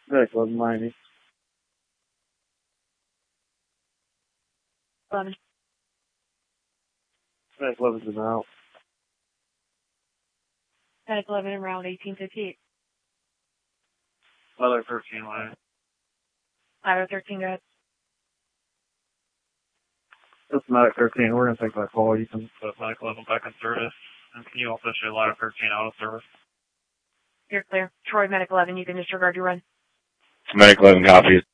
Medic 11 Miami. 11. Medic 11's in out. Medic 11 en route 1858. Ladder 13 Miami. Ladder 13, go ahead. This is Medic 13. We're going to take that call. You can put Medic 11 back in service. And can you also show Ladder 13 out of service? You're clear. Troy, Medic 11, you can disregard your run. Medic 11 copies.